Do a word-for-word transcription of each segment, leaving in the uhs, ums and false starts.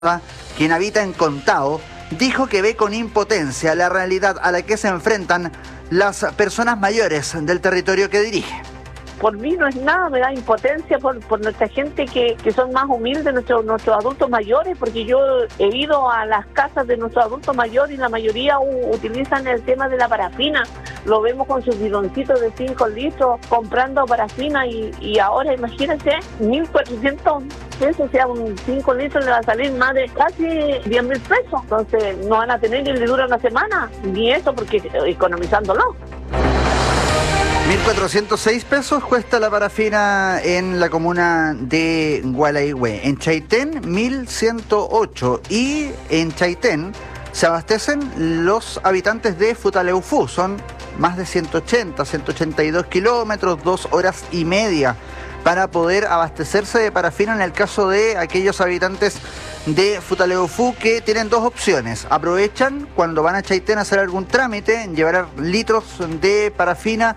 quien habita en Contao, dijo que ve con impotencia la realidad a la que se enfrentan las personas mayores del territorio que dirige. Por mí no es nada, me da impotencia por, por nuestra gente que, que son más humildes, nuestros, nuestros adultos mayores, porque yo he ido a las casas de nuestros adultos mayores y la mayoría u, utilizan el tema de la parafina. Lo vemos con sus bidoncitos de cinco litros comprando parafina y, y ahora imagínense, mil cuatrocientos pesos, o sea, un cinco litros le va a salir más de casi diez mil pesos. Entonces no van a tener ni le dura una semana, ni eso, porque economizándolo. mil cuatrocientos seis pesos cuesta la parafina en la comuna de Gualaihue. En Chaitén, mil ciento ocho. Y en Chaitén se abastecen los habitantes de Futaleufú. Son más de ciento ochenta, ciento ochenta y dos kilómetros, dos horas y media para poder abastecerse de parafina en el caso de aquellos habitantes de Futaleufú que tienen dos opciones. Aprovechan cuando van a Chaitén a hacer algún trámite, llevar litros de parafina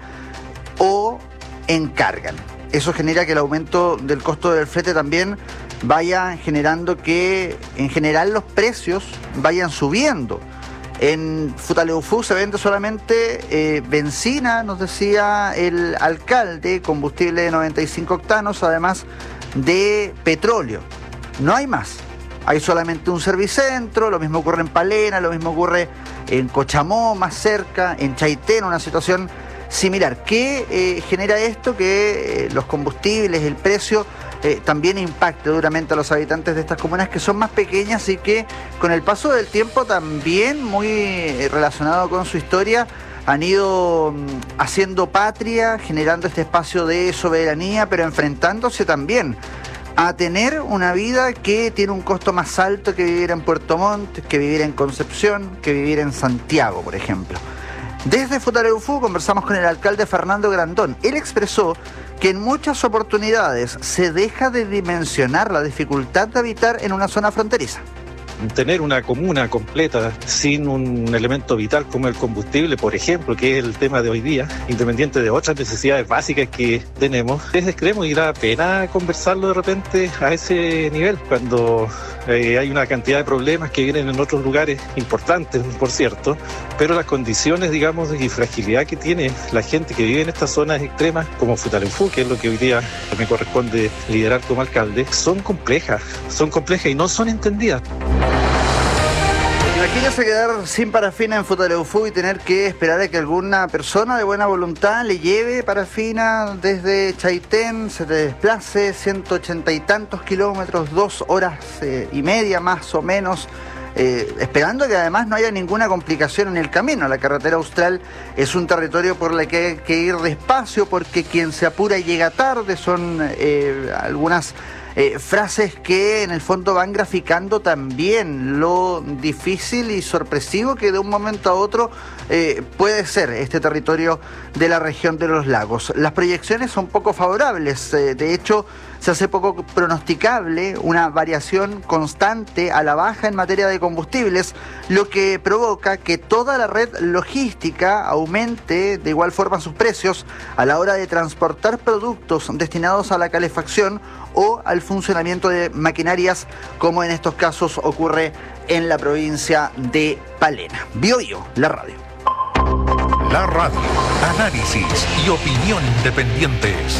o encargan. Eso genera que el aumento del costo del flete también vaya generando que en general los precios vayan subiendo. En Futaleufú se vende solamente eh, benzina, nos decía el alcalde, combustible de noventa y cinco octanos, además de petróleo. No hay más. Hay solamente un servicentro, lo mismo ocurre en Palena, lo mismo ocurre en Cochamó, más cerca, en Chaitén, una situación similar. ¿Qué eh, genera esto? Que eh, los combustibles, el precio, eh, también impacte duramente a los habitantes de estas comunas que son más pequeñas y que con el paso del tiempo también, muy eh, relacionado con su historia, han ido mm, haciendo patria, generando este espacio de soberanía, pero enfrentándose también a tener una vida que tiene un costo más alto que vivir en Puerto Montt, que vivir en Concepción, que vivir en Santiago, por ejemplo. Desde Futaleufú conversamos con el alcalde Fernando Grandón. Él expresó que en muchas oportunidades se deja de dimensionar la dificultad de habitar en una zona fronteriza. Tener una comuna completa sin un elemento vital como el combustible, por ejemplo, que es el tema de hoy día, independiente de otras necesidades básicas que tenemos, es creemos y da pena conversarlo de repente a ese nivel, cuando eh, hay una cantidad de problemas que vienen en otros lugares importantes, por cierto, pero las condiciones, digamos, y fragilidad que tiene la gente que vive en estas zonas extremas, como Futaleufú, que es lo que hoy día me corresponde liderar como alcalde, son complejas, son complejas y no son entendidas. Imagínese quedar sin parafina en Futaleufú y tener que esperar a que alguna persona de buena voluntad le lleve parafina desde Chaitén, se te desplace ciento ochenta y tantos kilómetros, dos horas eh, y media más o menos, eh, esperando que además no haya ninguna complicación en el camino. La carretera austral es un territorio por el que hay que ir despacio porque quien se apura llega tarde, son eh, algunas Eh, frases que en el fondo van graficando también lo difícil y sorpresivo que de un momento a otro eh, puede ser este territorio de la región de los lagos. Las proyecciones son poco favorables, eh, de hecho se hace poco pronosticable una variación constante a la baja en materia de combustibles, lo que provoca que toda la red logística aumente de igual forma sus precios a la hora de transportar productos destinados a la calefacción o al funcionamiento de maquinarias, como en estos casos ocurre en la provincia de Palena. BioBio, la radio. La radio, análisis y opinión independientes.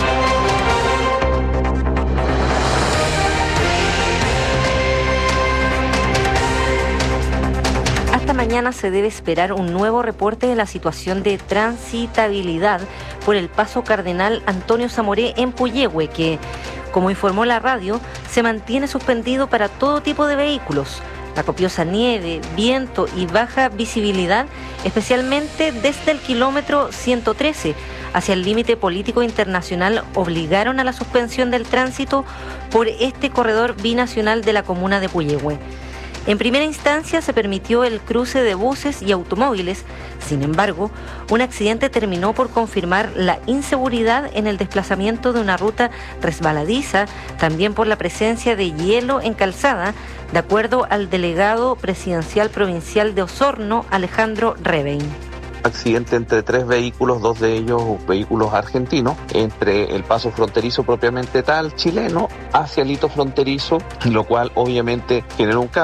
Hasta mañana se debe esperar un nuevo reporte de la situación de transitabilidad por el paso Cardenal Antonio Zamoré en Puyehue, que, como informó la radio, se mantiene suspendido para todo tipo de vehículos. La copiosa nieve, viento y baja visibilidad, especialmente desde el kilómetro ciento trece hacia el límite político internacional, obligaron a la suspensión del tránsito por este corredor binacional de la comuna de Puyehue. En primera instancia se permitió el cruce de buses y automóviles. Sin embargo, un accidente terminó por confirmar la inseguridad en el desplazamiento de una ruta resbaladiza, también por la presencia de hielo en calzada, de acuerdo al delegado presidencial provincial de Osorno, Alejandro Rebein. accidente entre tres vehículos, dos de ellos vehículos argentinos, entre el paso fronterizo propiamente tal chileno hacia el hito fronterizo, lo cual obviamente generó un